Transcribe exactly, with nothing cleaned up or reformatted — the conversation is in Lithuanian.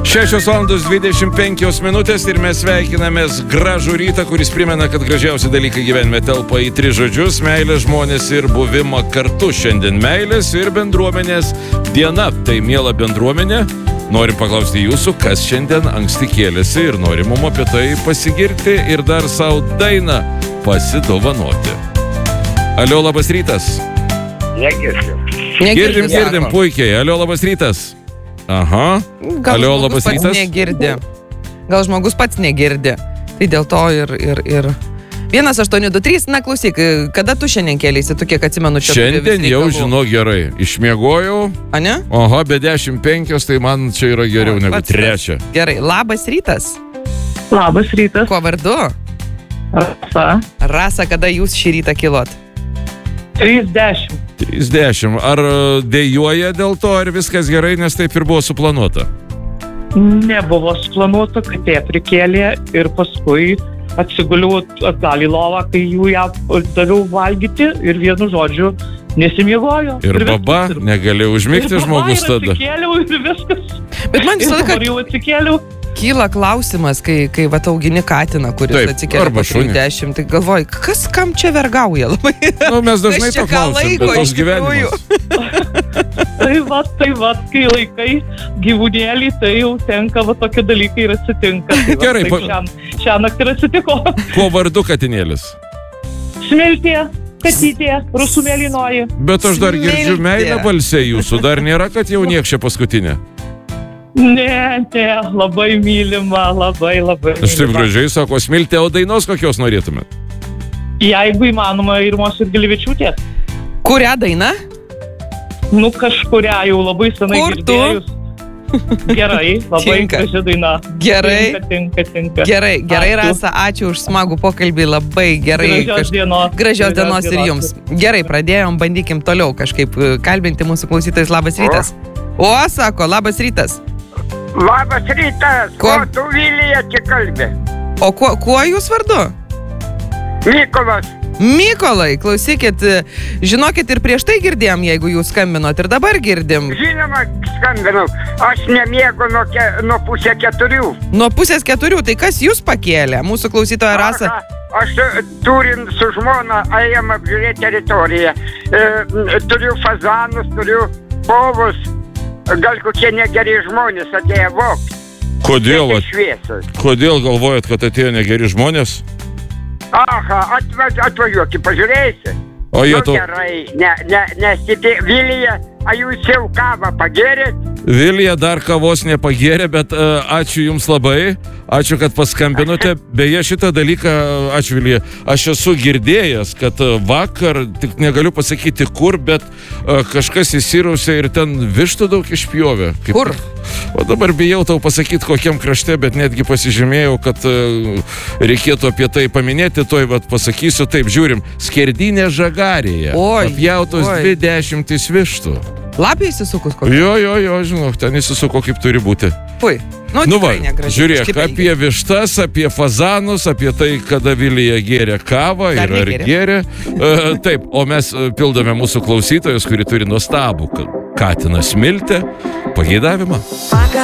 šešios valandos dvidešimt penkios minutės ir mes sveikinamės gražų rytą, kuris primena, kad gražiausi dalykai gyvenime telpa į tris žodžius – meilė, žmonės ir buvimą kartu. Šiandien meilės ir bendruomenės diena. Tai miela bendruomenė, norim paklausti jūsų, kas šiandien anksti kėlėsi ir norim mum apie tai pasigirti ir dar savo dainą pasidovanoti. Alio, labas rytas. Negirdim. Girdim, girdim, puikiai. Alio, labas rytas. Aha. Gal Alio, žmogus labas pats rytas. negirdi. Gal žmogus pats negirdi. Tai dėl to ir... ir, ir... vienas aštuoni du trys, na klausyk, kada tu šiandien kėlėsi, tu kiek atsimenu čia? Šiandien jau žinau gerai. Išmiegojau. A ne? Oho, be dešimt penkios, tai man čia yra geriau O, negu pats trečia. Gerai, labas rytas. Labas rytas. Kuo vardu? Rasa. Rasa, kada jūs šį rytą kilot? trisdešimt. trisdešimt. Ar dėjuoja dėl to, ar viskas gerai, nes taip ir buvo suplanuota? Nebuvo suplanuota, katė prikėlė ir paskui atsiguliau atgal į lovą, kai jų ją daviau valgyti ir vienu žodžiu nesimiegojo. Ir baba, negalėjau užmigti žmogus tada. Ir atsikėliau ir viskas. Bet man visą laiką jau atsikėliau. kyla klausimas, kai, kai vat augini katiną, kuris Taip, atsikėlė arba po šunį. trisdešimt, tai galvoji, kas kam čia vergauja labai? Nu, mes dažnai Kas čia to ką klausim, laiko bet tos iš tikrųjų? gyvenimas. Tai va, tai va, kai laikai gyvūnėlį, tai jau tenka va tokie dalykai ir atsitinka. Tai va, Gerai, tai pa- šią, šią naktį ir atsitiko. Kuo vardu katinėlis? Smiltė, katytė, rusų mėlynoji. Bet aš dar girdžiu Smiltė. meilę balse jūsų. Dar nėra, kad jau niekšė paskutinė. Ne, ne, labai mylima, labai, labai Aš taip mylima. gražiai sako, Smiltė, o dainos kokios norėtumėt? Jeigu įmanoma, Irmos ir Gilivičiūtės. Kurią dainą? Nu, kažkurią jau labai senai Kur tu? girdėjus. Gerai, labai Tinka. graži daina. Gerai. Tinka, tinka, tinka. Gerai, gerai, Ačiū. Rasa, ačiū už smagų pokalbį, labai gerai. Gražios dienos. Gražios dienos ir jums. Gerai, pradėjom, bandykim toliau kažkaip e, kalbinti mūsų klausytojus. Labas rytas. O, sako, labas rytas. Labas rytas. Ko? Ko tu Vilija čia kalbė? O kuo, kuo jūs vardu? Mykolas. Mykolai, klausykit, e, žinokit ir prieš tai girdėjom, jeigu jūs skambinot ir dabar girdim. Žinoma, skambinau. Aš nemiegu nuo, ke, nuo pusę keturių. Nuo pusės keturių, tai kas jūs pakėlė? Mūsų klausytoja Rasa. Aha, aš e, turim su žmona, ėjom apžiūrėti teritoriją. E, turiu fazanus, turiu povus. Gal kokie negeri žmonės atėjo vokti. Kodėl, Reikia at- šviesas. kodėl galvojat, kad atėjo negeri žmonės? Aha, atva, atvažiuoki, pažiūrėsi. O jie Nu, to... gerai, ne, ne, nesitė. Vilija, a jūs jau kavą pagėrėt? Vilija dar kavos nepagėrė, bet uh, ačiū jums labai. Ačiū, kad paskambinote. Beje, šitą dalyką, ačiū Vilija, aš esu girdėjęs, kad uh, vakar, tik negaliu pasakyti kur, bet uh, kažkas įsirausė ir ten vištų daug išpjovė. Kaip... Kur? O dabar bijau tau pasakyti, kokiam krašte, bet netgi pasižymėjau, kad uh, reikėtų apie tai paminėti. Tuoj vat pasakysiu, taip, žiūrim, skerdinė Žagarėje. Oi, Apjautos oi. dvi dešimtys vištų. Lapė įsisukus kokį? Jo, jo, jo, žinok, ten įsisuko kaip turi būti. Pui. Nu, Nu va, tikrai negražiai. žiūrėk, Kažkaip apie vištas, apie fazanus, apie tai, kada Vilija gėrė kavą Dar ir ar negėrė. gėrė. Uh, taip, o mes uh, pildome mūsų klausytojus, kuri turi nuostabų ka- katiną Smiltę, pageidavimą.